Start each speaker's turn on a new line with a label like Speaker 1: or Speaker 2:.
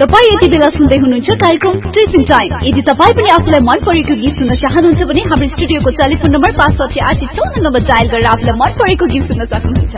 Speaker 1: तपाई यति बेला सुन्दै हुनुहुन्छ कार्यक्रम टिचिङ टाइम। यदि तपाई पनि आफुलाई मन परेको गीत सुन्न चाहनुहुन्छ भने हाम्रो स्टुडियोको टेलिफोन नम्बर 56854 डायल गरेर आफुलाई मन परेको गीत सुन्न सक्नुहुन्छ।